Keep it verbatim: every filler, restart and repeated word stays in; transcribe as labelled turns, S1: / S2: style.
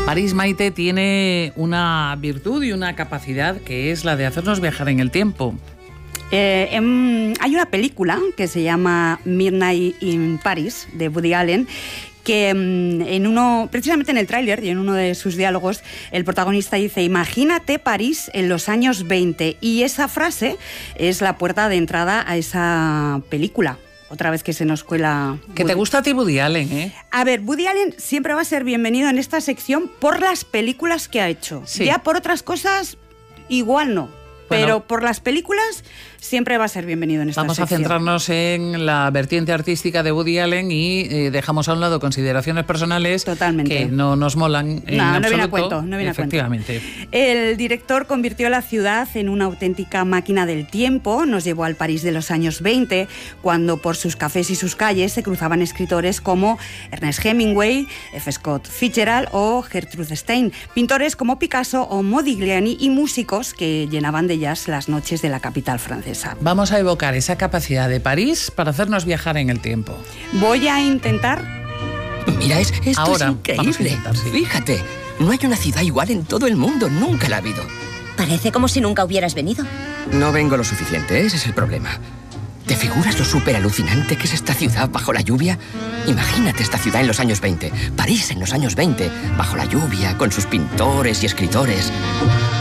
S1: París, Maite, tiene una virtud y una capacidad que es la de hacernos viajar en el tiempo.
S2: Eh, em, hay una película que se llama Midnight in Paris, de Woody Allen, que en uno, precisamente en el tráiler y en uno de sus diálogos, el protagonista dice: imagínate París en los años veinte, y esa frase es la puerta de entrada a esa película. Otra vez que se nos cuela...
S1: Que
S2: Woody.
S1: te gusta a ti Woody Allen, ¿eh?
S2: A ver, Woody Allen siempre va a ser bienvenido en esta sección por las películas que ha hecho.
S1: Sí.
S2: Ya por otras cosas, igual no.
S1: Bueno,
S2: pero por las películas siempre va a ser bienvenido en esta
S1: vamos
S2: sección.
S1: a centrarnos en la vertiente artística de Woody Allen y eh, dejamos a un lado consideraciones personales
S2: Totalmente.
S1: que no nos molan en
S2: No,
S1: absoluto.
S2: no viene a cuento, no viene a cuento.
S1: Efectivamente.
S2: El director convirtió la ciudad en una auténtica máquina del tiempo. Nos llevó al París de los años veinte, cuando por sus cafés y sus calles se cruzaban escritores como Ernest Hemingway, F. Scott Fitzgerald o Gertrude Stein, pintores como Picasso o Modigliani y músicos que llenaban de jazz las noches de la capital francesa.
S1: Vamos a evocar esa capacidad de París para hacernos viajar en el tiempo.
S2: Voy a intentar...
S3: Mira, es, esto
S1: Ahora,
S3: es
S1: vamos a
S3: increíble.
S1: intentar, sí.
S3: Fíjate, no hay una ciudad igual en todo el mundo, nunca la ha habido.
S4: Parece como si nunca hubieras venido.
S3: No vengo lo suficiente, ese es el problema. ¿Te figuras lo súper alucinante que es esta ciudad bajo la lluvia? Imagínate esta ciudad en los años veinte, París en los años veinte, bajo la lluvia, con sus pintores y escritores.